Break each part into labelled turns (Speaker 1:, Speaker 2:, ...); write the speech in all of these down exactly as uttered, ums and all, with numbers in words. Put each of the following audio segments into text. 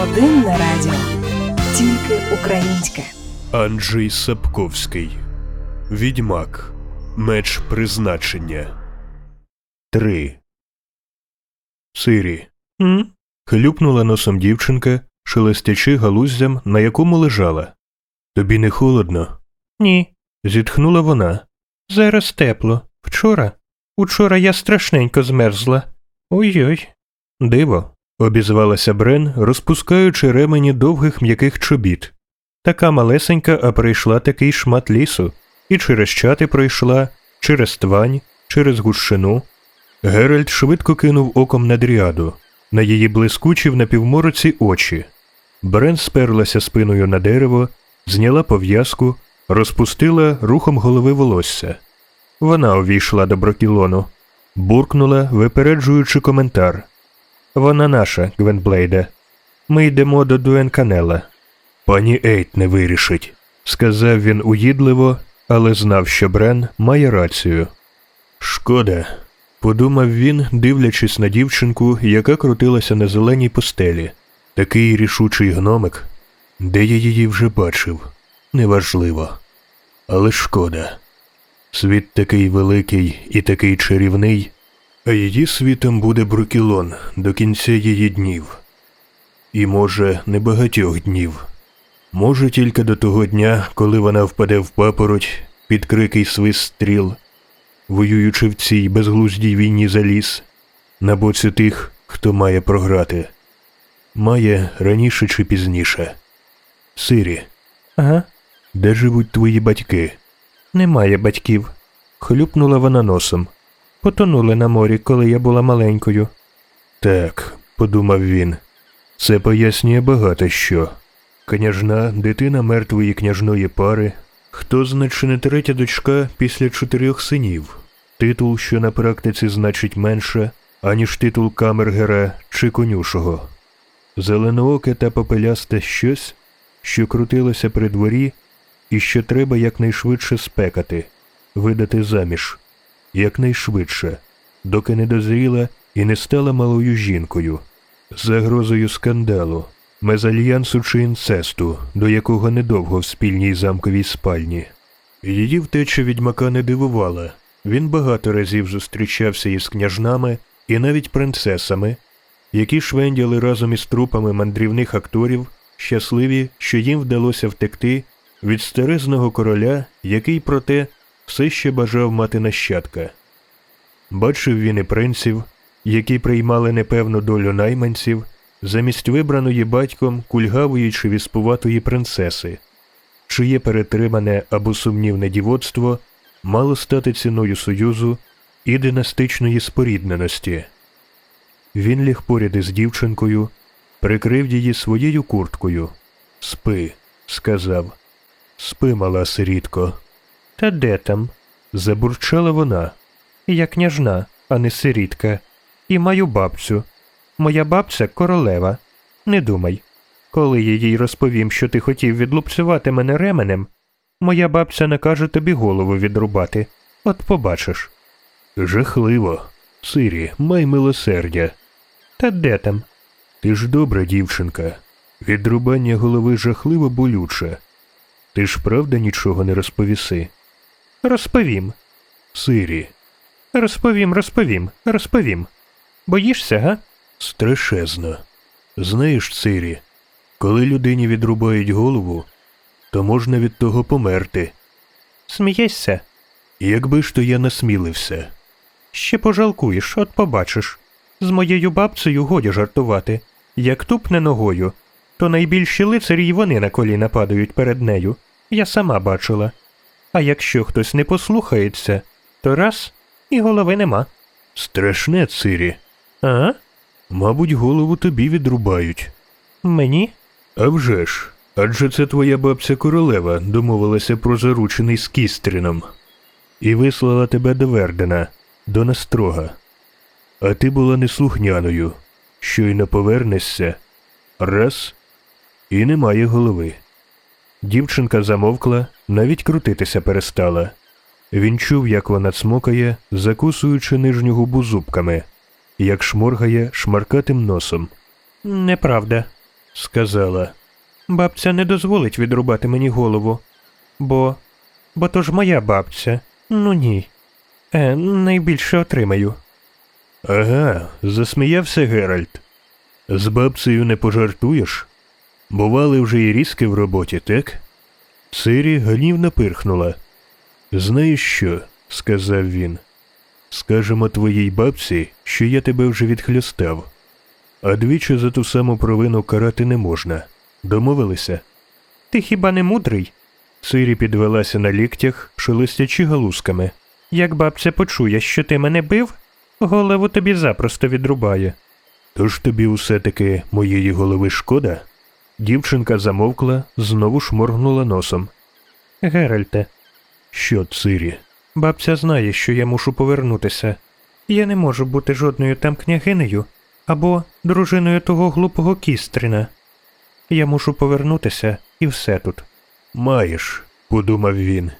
Speaker 1: Один на радіо. Тільки українське.
Speaker 2: Анджей Сапковський. Відьмак. Меч призначення. Три. Сирі.
Speaker 3: М?
Speaker 2: Хлюпнула носом дівчинка, шелестячи галуздям, на якому лежала. Тобі не холодно?
Speaker 3: Ні.
Speaker 2: Зітхнула вона.
Speaker 3: Зараз тепло. Вчора? Учора я страшненько змерзла. Ой-ой.
Speaker 2: Диво, обізвалася Брен, розпускаючи ремені довгих м'яких чобіт. Така малесенька, а пройшла такий шмат лісу. І через чати пройшла, через твань, через гущину. Геральт швидко кинув оком на дріаду, на її блискучі в напівмороці очі. Брен сперлася спиною на дерево, зняла пов'язку, розпустила рухом голови волосся. Вона увійшла до Брокілону. Буркнула, випереджуючи коментар. «Вона наша, Гвенблейде. Ми йдемо до Дуенканела». «Пані Ейт не вирішить», – сказав він уїдливо, але знав, що Брен має рацію. «Шкода», – подумав він, дивлячись на дівчинку, яка крутилася на зеленій постелі. Такий рішучий гномик. Де я її вже бачив? Неважливо. Але шкода. Світ такий великий і такий чарівний, а її світом буде Брокілон до кінця її днів. І, може, не багатьох днів. Може, тільки до того дня, коли вона впаде в папороть під крики й свист стріл, воюючи в цій безглуздій війні за ліс, на боці тих, хто має програти. Має раніше чи пізніше. Сирі.
Speaker 3: Ага.
Speaker 2: Де живуть твої батьки?
Speaker 3: Немає батьків.
Speaker 2: Хлюпнула вона носом.
Speaker 3: Потонули на морі, коли я була маленькою.
Speaker 2: Так, подумав він. Це пояснює багато що. Княжна, дитина мертвої княжної пари. Хто, значить, не третя дочка після чотирьох синів? Титул, що на практиці значить менше, аніж титул камергера чи конюшого. Зеленооке та попелясте щось, що крутилося при дворі і що треба якнайшвидше спекати, видати заміж. Якнайшвидше, доки не дозріла і не стала малою жінкою. Загрозою скандалу, мезальянсу чи інцесту, до якого недовго в спільній замковій спальні. Її втеча відьмака не дивувала. Він багато разів зустрічався із княжнами і навіть принцесами, які швендяли разом із трупами мандрівних акторів, щасливі, що їм вдалося втекти від старезного короля, який, проте, все ще бажав мати нащадка. Бачив він і принців, які приймали непевну долю найманців, замість вибраної батьком кульгавої чи віспуватої принцеси, чиє перетримане або сумнівне дівоцтво мало стати ціною союзу і династичної спорідненості. Він ліг поряд із дівчинкою, прикрив її своєю курткою. «Спи», – сказав. «Спи, мала сирітко».
Speaker 3: Та де там?
Speaker 2: Забурчала вона.
Speaker 3: Я княжна, а не сирітка. І маю бабцю. Моя бабця королева. Не думай. Коли я їй розповім, що ти хотів відлупцювати мене ременем, моя бабця накаже тобі голову відрубати. От побачиш.
Speaker 2: Жахливо. Сирі, май милосердя.
Speaker 3: Та де там?
Speaker 2: Ти ж добра дівчинка. Відрубання голови жахливо болюче. Ти ж правда нічого не розповіси?
Speaker 3: Розповім.
Speaker 2: Сирі.
Speaker 3: Розповім, розповім, розповім. Боїшся, га?
Speaker 2: Страшезно. Знаєш, Сирі, коли людині відрубають голову, то можна від того померти.
Speaker 3: Смієшся?
Speaker 2: Якби ж то я насмілився.
Speaker 3: Ще пожалкуєш, от побачиш. З моєю бабцею годі жартувати. Як тупне ногою, то найбільші лицарі й вони на коліна падають перед нею. Я сама бачила. А якщо хтось не послухається, то раз – і голови нема.
Speaker 2: Страшне, Сирі.
Speaker 3: А?
Speaker 2: Мабуть, голову тобі відрубають.
Speaker 3: Мені?
Speaker 2: А вже ж. Адже це твоя бабця-королева домовилася про заручений з Кістріном. І вислала тебе до Вердена, до Настрога. А ти була неслухняною. Щойно повернешся. Раз – і немає голови. Дівчинка замовкла, навіть крутитися перестала. Він чув, як вона цмокає, закусуючи нижню губу зубками, як шморгає шмаркатим носом.
Speaker 3: Неправда.
Speaker 2: сказала.
Speaker 3: Бабця не дозволить відрубати мені голову. Бо... бо то ж моя бабця. Ну ні. Е, найбільше отримаю.
Speaker 2: Ага, засміявся Геральт. З бабцею не пожартуєш? Бували вже і різки в роботі, так? Цирі гнівно пирхнула. Знаєш що, сказав він. Скажемо твоїй бабці, що я тебе вже відхльостав. А двічі за ту саму провину карати не можна. Домовилися?
Speaker 3: Ти хіба не мудрий?
Speaker 2: Цирі підвелася на ліктях, шелестячи галузками.
Speaker 3: Як бабця почує, що ти мене бив, голову тобі запросто відрубає.
Speaker 2: Тож тобі усе-таки моєї голови шкода? Дівчинка замовкла, знову шморгнула носом.
Speaker 3: Геральте.
Speaker 2: Що, Цирі?
Speaker 3: Бабця знає, що я мушу повернутися. Я не можу бути жодною там княгинею або дружиною того глупого Кістріна. Я мушу повернутися, і все тут.
Speaker 2: Маєш, подумав він.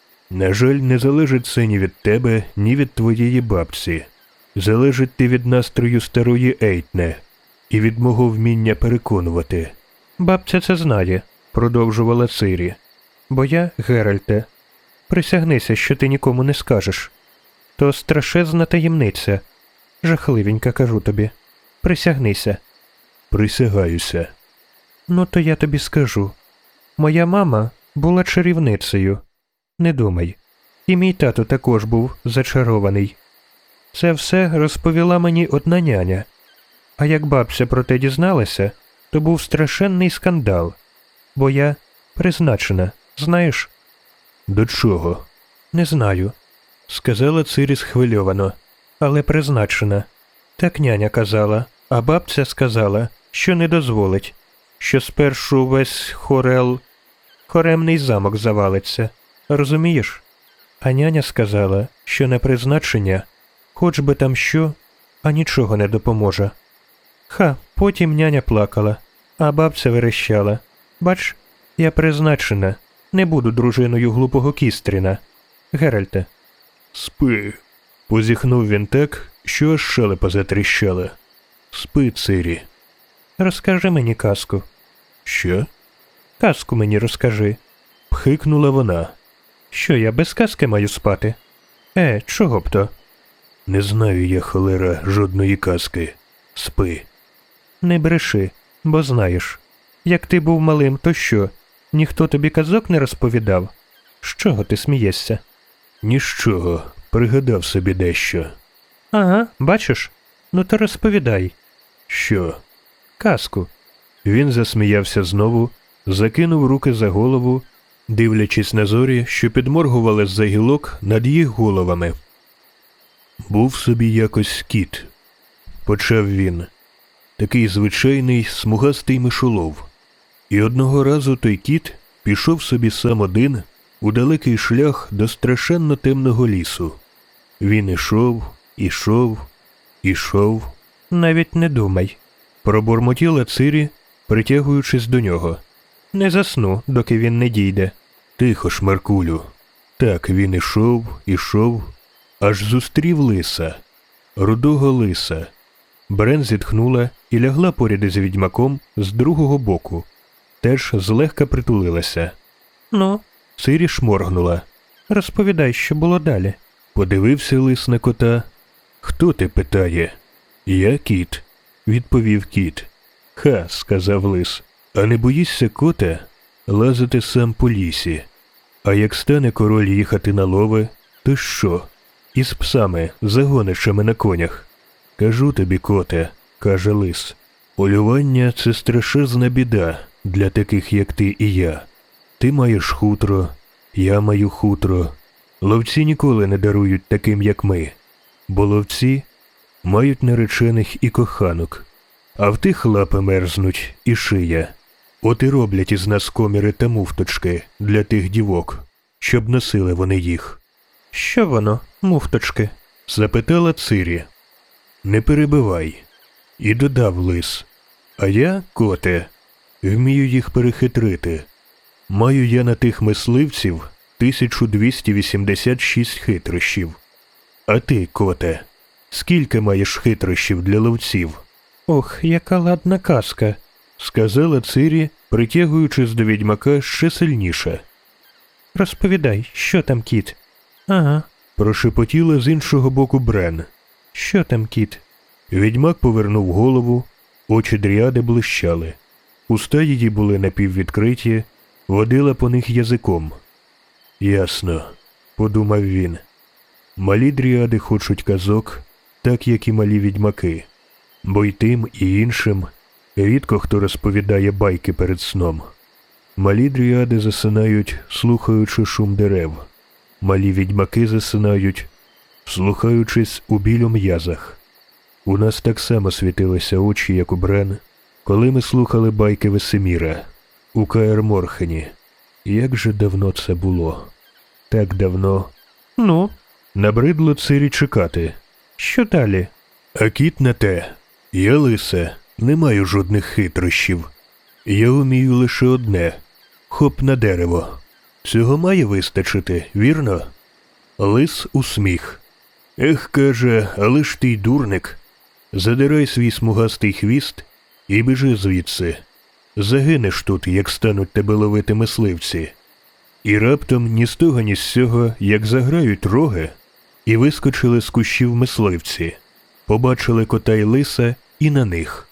Speaker 2: На жаль, не залежить це ні від тебе, ні від твоєї бабці. Залежить ти від настрою старої Ейтне і від мого вміння переконувати.
Speaker 3: Бабця це знає, продовжувала Цирі. Бо я, Геральте, присягнися, що ти нікому не скажеш. То страшезна таємниця. Жахливенька, кажу тобі. Присягнися.
Speaker 2: Присягаюся.
Speaker 3: Ну, то я тобі скажу. Моя мама була чарівницею. Не думай. І мій тато також був зачарований. Це все розповіла мені одна няня. А як бабця про те дізналася, то був страшенний скандал. Бо я призначена, знаєш?
Speaker 2: До чого?
Speaker 3: Не знаю, сказала Цирі схвильовано. Але призначена. Так няня казала, а бабця сказала, що не дозволить, що спершу весь хорел, хоремний замок завалиться. Розумієш? А няня сказала, що на призначення, хоч би там що, а нічого не допоможе. Ха, потім няня плакала, а бабця верещала. Бач, я призначена, не буду дружиною глупого Кістріна. Геральте.
Speaker 2: Спи. Позіхнув він так, що аж шелепа затріщала. Спи, Цирі.
Speaker 3: Розкажи мені казку.
Speaker 2: Що?
Speaker 3: Казку мені розкажи.
Speaker 2: Пхикнула вона.
Speaker 3: Що, я без казки маю спати? Е, чого б то?
Speaker 2: Не знаю я, холера, жодної казки. Спи.
Speaker 3: Не бреши, бо знаєш. Як ти був малим, то що? Ніхто тобі казок не розповідав? З чого ти смієшся?
Speaker 2: Ні з чого. Пригадав собі дещо.
Speaker 3: Ага, бачиш? Ну то розповідай.
Speaker 2: Що?
Speaker 3: Казку.
Speaker 2: Він засміявся знову, закинув руки за голову, дивлячись на зорі, що підморгували з-за гілок над їх головами. Був собі якось кіт. Почав він. Такий звичайний, смугастий мишолов. І одного разу той кіт пішов собі сам один у далекий шлях до страшенно темного лісу. Він ішов, ішов, ішов.
Speaker 3: Навіть не думай.
Speaker 2: Пробурмотіла Цирі, притягуючись до нього.
Speaker 3: Не засну, доки він не дійде.
Speaker 2: Тихо, шмаркулю. Так він ішов, ішов, аж зустрів лиса. Рудого лиса. Брен зітхнула і лягла поряд із відьмаком з другого боку. Теж злегка притулилася.
Speaker 3: Ну?
Speaker 2: Цирі шморгнула.
Speaker 3: Розповідай, що було далі.
Speaker 2: Подивився лис на кота. Хто ти, питає? Я кіт, відповів кіт. Ха, сказав лис. А не боїшся, коте, лазити сам по лісі? А як стане король їхати на лови, то що? Із псами, загоничами на конях. Кажу тобі, коте, каже лис, полювання – це страшезна біда для таких, як ти і я. Ти маєш хутро, я маю хутро. Ловці ніколи не дарують таким, як ми. Бо ловці мають наречених і коханок. А в тих лапи мерзнуть і шия. От і роблять із нас коміри та муфточки для тих дівок, щоб носили вони їх.
Speaker 3: Що воно, муфточки?
Speaker 2: Запитала Цирі. Не перебивай. І додав лис. А я, коте, вмію їх перехитрити. Маю я на тих мисливців тисячу двісті вісімдесят шість хитрощів. А ти, коте, скільки маєш хитрощів для ловців?
Speaker 3: Ох, яка ладна казка,
Speaker 2: сказала Цирі, притягуючись до відьмака ще сильніше.
Speaker 3: Розповідай, що там, кіт? Ага.
Speaker 2: Прошепотіла з іншого боку Брен.
Speaker 3: Що там, кіт?
Speaker 2: Відьмак повернув голову, очі дріади блищали. Уста її були напіввідкриті, водила по них язиком. «Ясно», – подумав він. «Малі дріади хочуть казок, так як і малі відьмаки. Бо й тим, і іншим рідко хто розповідає байки перед сном. Малі дріади засинають, слухаючи шум дерев. Малі відьмаки засинають, слухаючись у біль у м'язах. У нас так само світилися очі, як у Брен, коли ми слухали байки Весеміра у Каер Морхені. Як же давно це було? Так давно.
Speaker 3: Ну?
Speaker 2: Набридло Цирі чекати.
Speaker 3: Що далі?
Speaker 2: А кіт на те. Я лисе, не маю жодних хитрощів. Я вмію лише одне – хоп на дерево. Цього має вистачити, вірно? Лис усміх. Ех, каже, але ж ти й дурник. Задирай свій смугастий хвіст і біжи звідси. Загинеш тут, як стануть тебе ловити мисливці. І раптом ні з того, ні з сього, як заграють роги, і вискочили з кущів мисливці. Побачили кота й лиса і на них.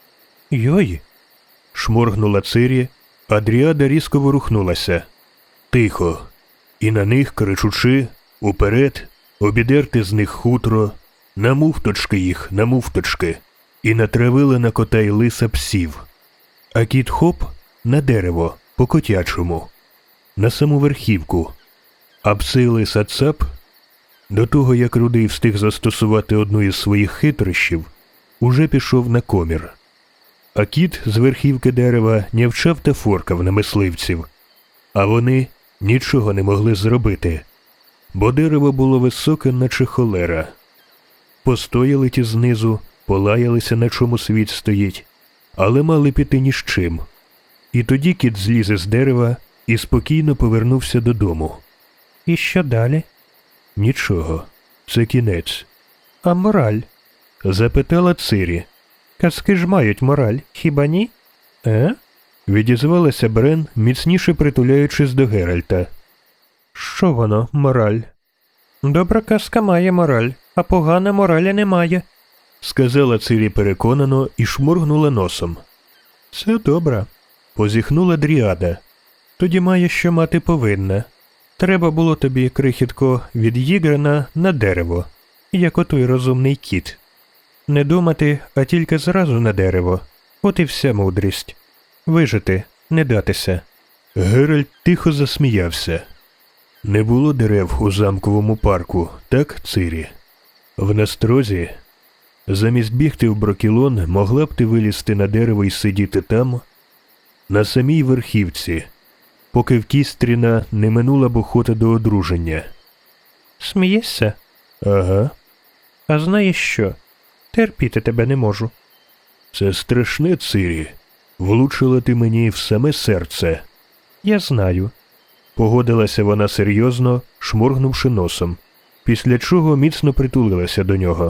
Speaker 3: Йой!
Speaker 2: Шморгнула Цирі, а дріада різко ворухнулася. Тихо. І на них, кричучи, уперед, обідерти з них хутро, на муфточки їх, на муфточки, і натравили на кота й лиса псів. А кіт хоп на дерево, по котячому, на саму верхівку. А пси й лиса цап, до того, як Рудий встиг застосувати одну із своїх хитрощів, уже пішов на комір. А кіт з верхівки дерева нявчав та форкав на мисливців, а вони нічого не могли зробити, бо дерево було високе, наче холера. Постояли ті знизу, полаялися, на чому світ стоїть, але мали піти ні з чим. І тоді кіт зліз із дерева і спокійно повернувся додому.
Speaker 3: І що далі?
Speaker 2: Нічого. Це кінець.
Speaker 3: А мораль?
Speaker 2: Запитала Цирі.
Speaker 3: Казки ж мають мораль, хіба ні? Е?
Speaker 2: Відізвалася Брен, міцніше притуляючись до Геральта.
Speaker 3: Що воно, мораль? Добра казка має мораль, а погана моралі немає.
Speaker 2: Сказала Цирі переконано і шморгнула носом.
Speaker 3: Це добре.
Speaker 2: Позіхнула дріада.
Speaker 3: Тоді має, що мати повинна. Треба було тобі, крихітко, від Їгрена на дерево, як отой розумний кіт. Не думати, а тільки зразу на дерево. От і вся мудрість. Вижити, не датися.
Speaker 2: Геральт тихо засміявся. Не було дерев у замковому парку, так, Цирі? В настрозі? Замість бігти в Брокілон могла б ти вилізти на дерево і сидіти там, на самій верхівці, поки в Кістріна не минула б охота до одруження.
Speaker 3: Смієшся?
Speaker 2: Ага.
Speaker 3: А знаєш що? Терпіти тебе не можу.
Speaker 2: Це страшне, Цирі. Влучила ти мені в саме серце.
Speaker 3: Я знаю.
Speaker 2: Погодилася вона серйозно, шморгнувши носом, після чого міцно притулилася до нього.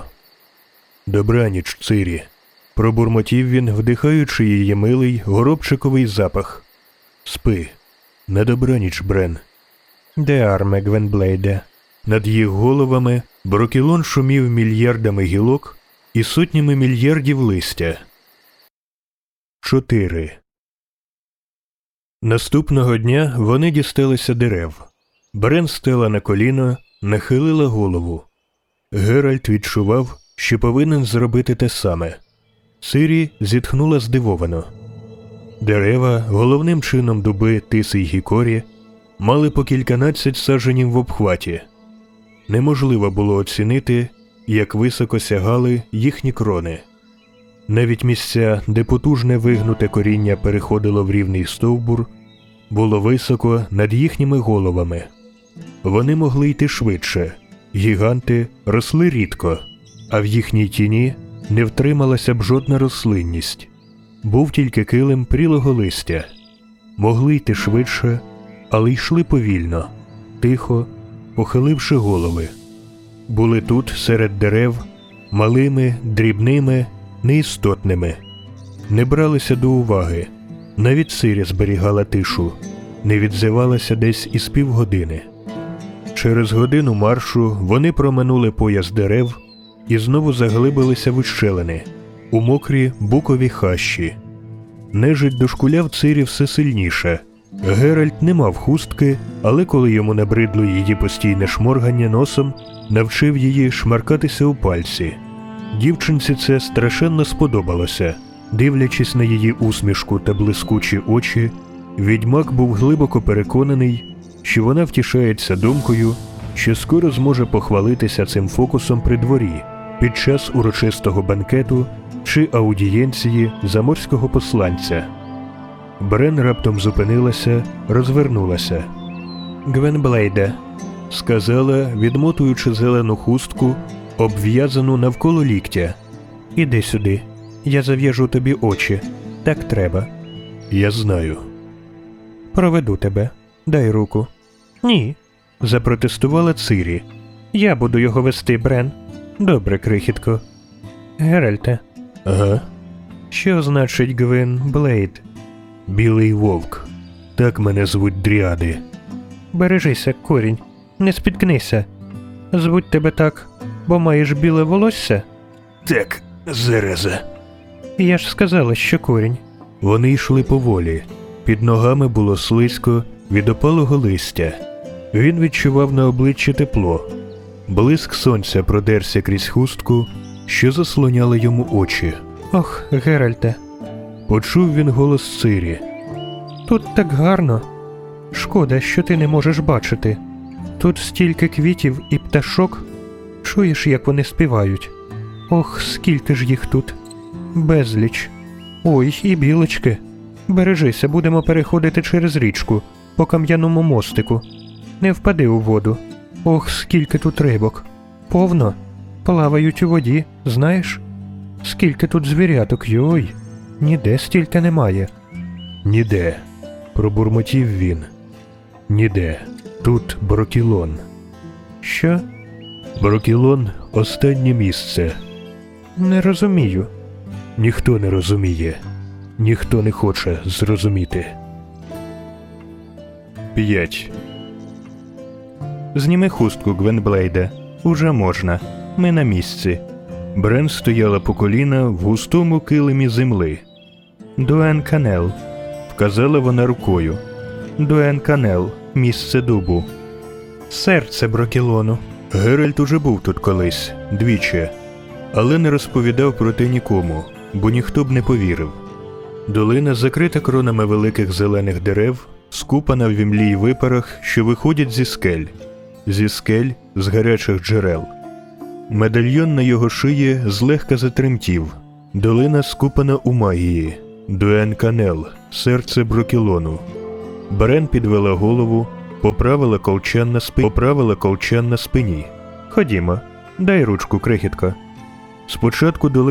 Speaker 2: Добраніч, Цирі. Пробурмотів він, вдихаючи її милий, горобчиковий запах. Спи. На добраніч, Брен.
Speaker 3: Де арме, Гвенблейде?
Speaker 2: Над їх головами Брокілон шумів мільярдами гілок і сотнями мільярдів листя. Чотири. Наступного дня вони дісталися дерев. Брен стала на коліно, нахилила голову. Геральт відчував, що повинен зробити те саме. Цирі зітхнула здивовано. Дерева, головним чином дуби, тиси й гікорі, мали по кільканадцять саджанів в обхваті. Неможливо було оцінити, як високо сягали їхні крони. Навіть місця, де потужне вигнуте коріння переходило в рівний стовбур, було високо над їхніми головами. Вони могли йти швидше, гіганти росли рідко, а в їхній тіні не втрималася б жодна рослинність. Був тільки килим прілого листя. Могли йти швидше, але йшли повільно, тихо, похиливши голови. Були тут, серед дерев, малими, дрібними, неістотними. не бралися до уваги. Навіть Цири зберігала тишу, не відзивалася десь із півгодини. Через годину маршу вони проминули пояс дерев і знову заглибилися в ущелини, у мокрі букові хащі. Нежить дошкуляв Цири все сильніше. Геральт не мав хустки, але коли йому набридло її постійне шморгання носом, навчив її шмаркатися у пальці. Дівчинці це страшенно сподобалося. Дивлячись на її усмішку та блискучі очі, відьмак був глибоко переконаний, що вона втішається думкою, що скоро зможе похвалитися цим фокусом при дворі під час урочистого банкету чи аудієнції заморського посланця. Брен раптом зупинилася, розвернулася.
Speaker 3: «Гвенблейде»,
Speaker 2: — сказала, відмотуючи зелену хустку, обв'язану навколо ліктя.
Speaker 3: «Іди сюди. Я зав'яжу тобі очі. Так треба».
Speaker 2: «Я знаю».
Speaker 3: «Проведу тебе. Дай руку». «Ні», – запротестувала Цири. «Я буду його вести, Брен». «Добре, крихітко». «Геральте».
Speaker 2: «Ага».
Speaker 3: «Що значить Гвенблейд?»
Speaker 2: «Білий вовк. Так мене звуть дріади».
Speaker 3: «Бережися, корінь. Не спіткнися. Звуть тебе так, бо маєш біле волосся?»
Speaker 2: «Так, зараза».
Speaker 3: «Я ж сказала, що корінь».
Speaker 2: Вони йшли поволі. Під ногами було слизько від опалого листя. Він відчував на обличчі тепло. Блиск сонця продерся крізь хустку, що заслоняла йому очі.
Speaker 3: «Ох, Геральте».
Speaker 2: Почув він голос Цири.
Speaker 3: «Тут так гарно. Шкода, що ти не можеш бачити. Тут стільки квітів і пташок. Чуєш, як вони співають? Ох, скільки ж їх тут. Безліч. Ой, і білочки. Бережися, будемо переходити через річку, по кам'яному мостику. Не впади у воду. Ох, скільки тут рибок. Повно. Плавають у воді, знаєш? Скільки тут звіряток, йой. Ніде стільки немає».
Speaker 2: «Ніде», – пробурмотів він. «Ніде. Тут Брокілон».
Speaker 3: «Що?»
Speaker 2: «Брокілон – останнє місце».
Speaker 3: «Не розумію».
Speaker 2: «Ніхто не розуміє. Ніхто не хоче зрозуміти».
Speaker 3: п'ять. «Зніми хустку, Гвенблейде. Уже можна. Ми на місці».
Speaker 2: Брен стояла по коліна в густому килимі земли.
Speaker 3: «Дуен Канел»,
Speaker 2: – вказала вона рукою.
Speaker 3: «Дуен Канел. Місце дубу. Серце Брокілону».
Speaker 2: Геральт уже був тут колись, двічі, але не розповідав про те нікому, бо ніхто б не повірив. Долина закрита кронами великих зелених дерев, скупана в імлі й випарах, що виходять зі скель. Зі скель, з гарячих джерел. Медальйон на його шиї злегка затремтів. Долина скупана у магії. Дуен Канел, серце Брокілону. Брен підвела голову, поправила колчан на спині. Поправила колчан на спині.
Speaker 3: «Ходімо. Дай ручку, крихітко».
Speaker 2: Спочатку долина